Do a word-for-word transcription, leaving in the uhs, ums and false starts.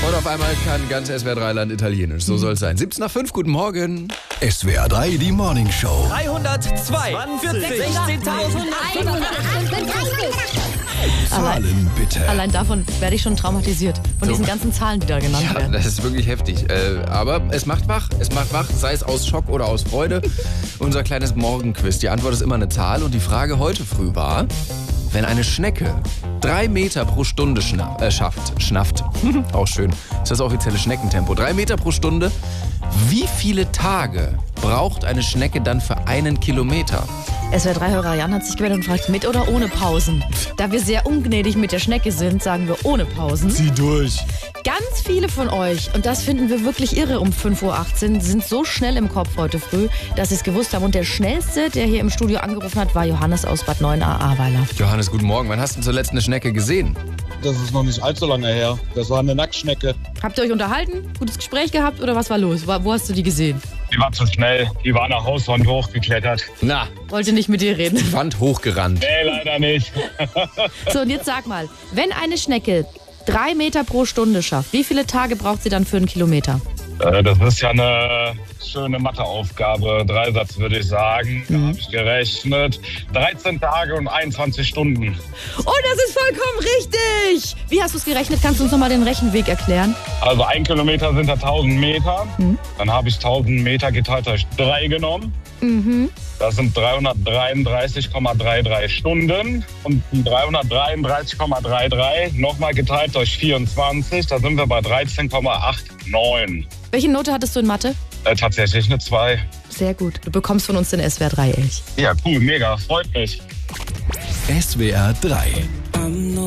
Und auf einmal kann ganz S W R drei Land Italienisch. So soll es sein. siebzehn nach fünf, guten Morgen. S W R drei, die Morning Show. dreihundertzwei, sechzehntausendeinhundertachtfünfunddreißig. Zahlen bitte. Allein davon werde ich schon traumatisiert. Von So. diesen ganzen Zahlen, die da genannt Ja, werden. das ist wirklich heftig. Äh, aber es macht wach. Es macht wach, sei es aus Schock oder aus Freude. Unser kleines Morgenquiz. Die Antwort ist immer eine Zahl. Und die Frage heute früh war, wenn eine Schnecke drei Meter pro Stunde schna äh, schafft, schnafft, auch schön, ist das offizielle Schneckentempo, drei Meter pro Stunde, wie viele Tage braucht eine Schnecke dann für einen Kilometer? S W R drei-Hörer Jan hat sich gemeldet und fragt, mit oder ohne Pausen? Da wir sehr ungnädig mit der Schnecke sind, sagen wir ohne Pausen. Zieh durch. Ganz viele von euch, und das finden wir wirklich irre um fünf Uhr achtzehn, sind so schnell im Kopf heute früh, dass sie es gewusst haben. Und der schnellste, der hier im Studio angerufen hat, war Johannes aus Bad Neuenahr-Ahrweiler. Johannes, guten Morgen. Wann hast du zuletzt eine Schnecke gesehen? Das ist noch nicht allzu lange her. Das war eine Nacktschnecke. Habt ihr euch unterhalten? Gutes Gespräch gehabt oder was war los? Wo hast du die gesehen? Die war zu schnell. Die war nach Hauswand hochgeklettert. Na, Wollte nicht mit dir reden. die Wand hochgerannt. Nee, leider nicht. So, und jetzt sag mal, wenn eine Schnecke drei Meter pro Stunde schafft, wie viele Tage braucht sie dann für einen Kilometer? Äh, das ist ja eine schöne Matheaufgabe. Dreisatz würde ich sagen. Da habe ich gerechnet. dreizehn Tage und einundzwanzig Stunden. Oh, das ist vollkommen richtig! Wie hast du es gerechnet? Kannst du uns nochmal den Rechenweg erklären? Also ein Kilometer sind da tausend Meter. Dann habe ich tausend Meter geteilt durch drei genommen. Das sind dreihundertdreiunddreißig Komma dreiunddreißig Stunden. Und die dreihundertdreiunddreißig Komma dreiunddreißig nochmal geteilt durch vierundzwanzig. Da sind wir bei dreizehn Komma neunundachtzig. Welche Note hattest du in Mathe? Äh, tatsächlich eine zwei. Sehr gut. Du bekommst von uns den S W R drei Elch. Ja, cool, mega, freut mich. S W R drei.